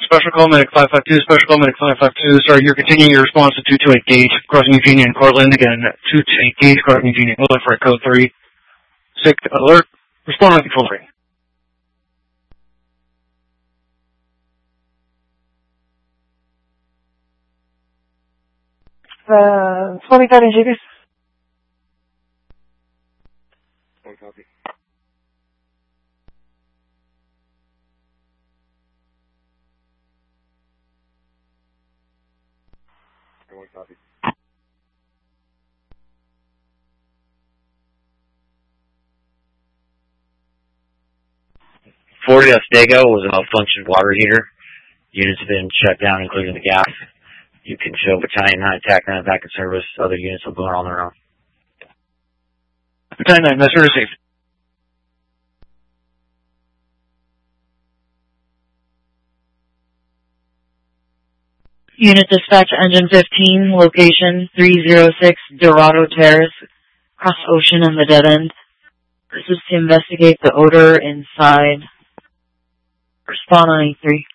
Special Call Medic 552, Special Call Medic 552. Sorry, you're continuing your response to 228 Gage, crossing Eugenia and Cortland. Again, 228 Gage, crossing Eugenia and Cortland for a code 3. Sick alert. Respond on control 3. Sonic Guardian GPS. One copy. One copy. Fort Oswego was a malfunctioned water heater. Units have been shut down, including the gas. You can show Battalion 9 attack 9 back in service. Other units will go on their own. Battalion 9, message received. Unit dispatch engine 15, location 306 Dorado Terrace, cross ocean on the dead end. This is to investigate the odor inside. Respond on E3.